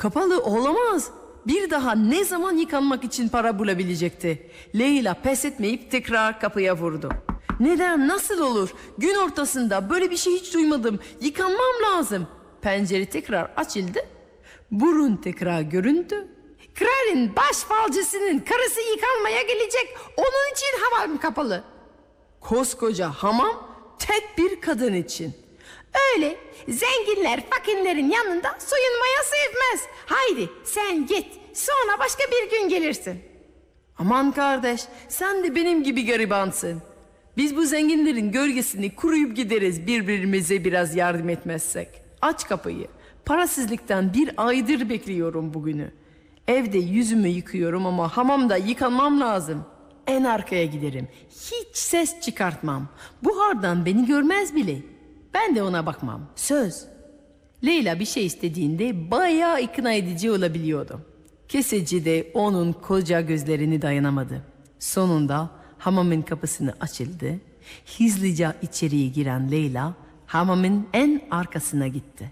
Kapalı olamaz. Bir daha ne zaman yıkanmak için para bulabilecekti? Leyla pes etmeyip tekrar kapıya vurdu. Neden, nasıl olur? Gün ortasında böyle bir şey hiç duymadım. Yıkanmam lazım. Pencere tekrar açıldı. Burun tekrar göründü. Kralın baş falcısının karısı yıkanmaya gelecek. Onun için hamam kapalı. Koskoca hamam tek bir kadın için. Öyle zenginler fakirlerin yanında soyunmaya sevmez. Haydi sen git, sonra başka bir gün gelirsin. Aman kardeş, sen de benim gibi garibansın. Biz bu zenginlerin gölgesini kuruyup gideriz birbirimize biraz yardım etmezsek. Aç kapıyı. Parasızlıktan bir aydır bekliyorum bugünü. Evde yüzümü yıkıyorum ama hamamda yıkanmam lazım. En arkaya giderim. Hiç ses çıkartmam. Buhardan beni görmez bile. Ben de ona bakmam. Söz. Leyla bir şey istediğinde bayağı ikna edici olabiliyordu. Keseci de onun koca gözlerini dayanamadı. Sonunda hamamın kapısını açıldı. Hızlıca içeriye giren Leyla hamamın en arkasına gitti.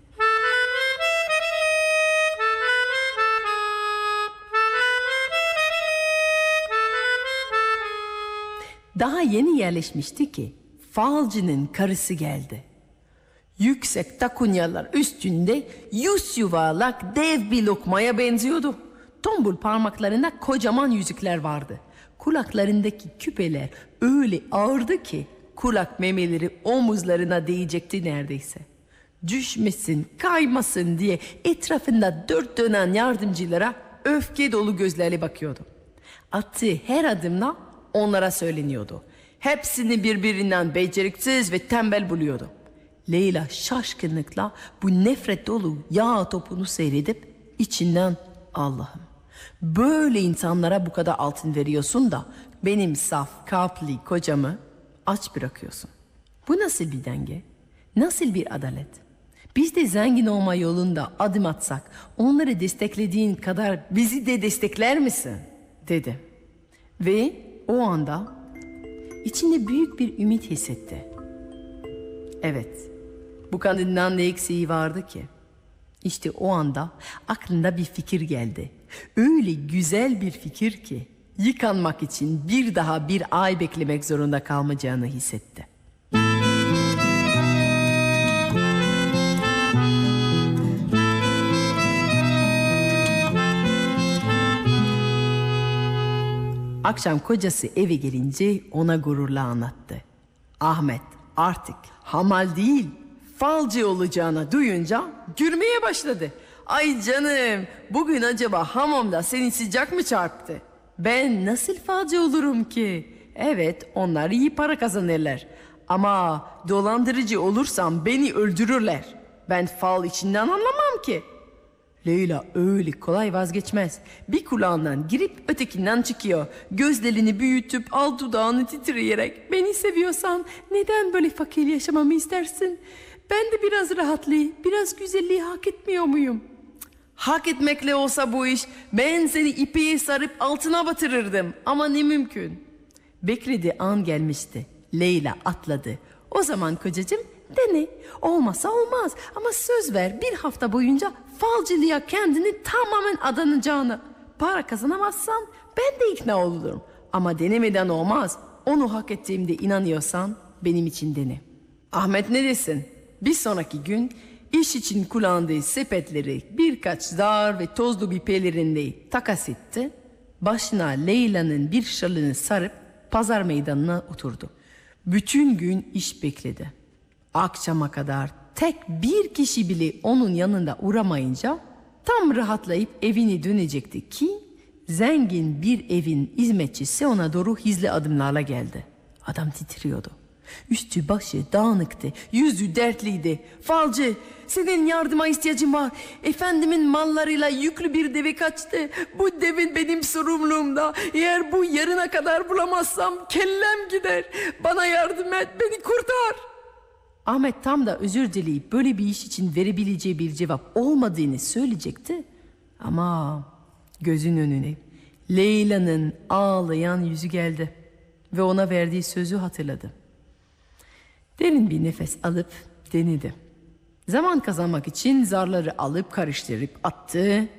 Daha yeni yerleşmişti ki falcının karısı geldi. Yüksek takunyalar üstünde yüz yuvarlak dev bir lokmaya benziyordu. Tombul parmaklarında kocaman yüzükler vardı. Kulaklarındaki küpeler öyle ağırdı ki kulak memeleri omuzlarına değecekti neredeyse. Düşmesin, kaymasın diye etrafında dört dönen yardımcılara öfke dolu gözlerle bakıyordu. Attığı her adımla onlara söyleniyordu. Hepsini birbirinden beceriksiz ve tembel buluyordu. Leyla şaşkınlıkla bu nefret dolu yağ topunu seyredip içinden Allah'ım böyle insanlara bu kadar altın veriyorsun da benim saf kalpli kocamı aç bırakıyorsun. Bu nasıl bir denge? Nasıl bir adalet? Biz de zengin olma yolunda adım atsak onları desteklediğin kadar bizi de destekler misin? Dedi. Ve o anda içinde büyük bir ümit hissetti. Evet, bu kadından ne eksiği vardı ki? İşte o anda aklında bir fikir geldi. Öyle güzel bir fikir ki yıkanmak için bir daha bir ay beklemek zorunda kalmayacağını hissetti. Akşam kocası eve gelince ona gururla anlattı. Ahmet artık hamal değil falcı olacağını duyunca gülmeye başladı. Ay canım, bugün acaba hamamda seni sıcak mı çarptı? Ben nasıl falcı olurum ki? Evet, onlar iyi para kazanırlar. Ama dolandırıcı olursam beni öldürürler. Ben fal içinden anlamam ki. Leyla öyle kolay vazgeçmez. Bir kulağından girip ötekinden çıkıyor. Gözlerini büyütüp alt dudağını titreyerek beni seviyorsan neden böyle fakir yaşamamı istersin? Ben de biraz rahatlığı, biraz güzelliği hak etmiyor muyum? Hak etmekle olsa bu iş ben seni ipeğe sarıp altına batırırdım. Ama ne mümkün. Beklediği an gelmişti. Leyla atladı. O zaman kocacığım dene. Olmasa olmaz ama söz ver bir hafta boyunca falcılığa kendini tamamen adanacağına. Para kazanamazsan ben de ikna olurum. Ama denemeden olmaz. Onu hak ettiğimde inanıyorsan benim için dene. Ahmet ne desin? Bir sonraki gün iş için kullandığı sepetleri birkaç zar ve tozlu bir pelerinle takas etti. Başına Leyla'nın bir şalını sarıp pazar meydanına oturdu. Bütün gün iş bekledi. Akşama kadar tek bir kişi bile onun yanında uğramayınca tam rahatlayıp evine dönecekti ki zengin bir evin hizmetçisi ona doğru hızlı adımlarla geldi. Adam titriyordu. Üstü başı dağınıktı, yüzü dertliydi. Falcı, senin yardıma ihtiyacım var. Efendimin mallarıyla yüklü bir deve kaçtı. Bu deve benim sorumluluğumda. Eğer bu yarına kadar bulamazsam kellem gider. Bana yardım et, beni kurtar. Ahmet tam da özür dileyip böyle bir iş için verebileceği bir cevap olmadığını söyleyecekti. Ama gözün önüne Leyla'nın ağlayan yüzü geldi ve ona verdiği sözü hatırladı. Derin bir nefes alıp denedi. Zaman kazanmak için zarları alıp karıştırıp attı